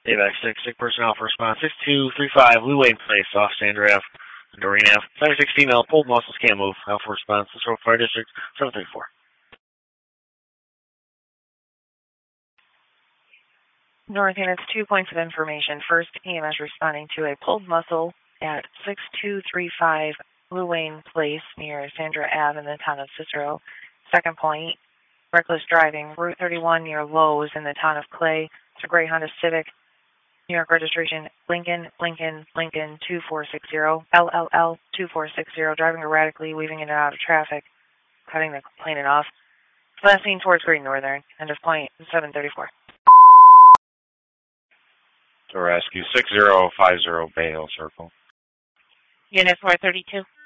AVAC 6, sick person alpha response, 6235, Lou Wayne Place, off Sandra Ave, Doreen Ave, 76 female, pulled muscles, can't move, alpha response, Central Fire District, 734. North units, 2 points of information. First, EMS responding to a pulled muscle at 6235 Lou Wayne Place near Sandra Ave in the town of Cicero. Second point, reckless driving, Route 31 near Lowe's in the town of Clay. It's a gray Honda Civic, New York registration, Lincoln 2460, LLL 2460, driving erratically, weaving in and out of traffic, cutting the complainant off. Last seen towards Great Northern, end of point 734. To rescue 6050 Bay Hill Circle. Unit 432.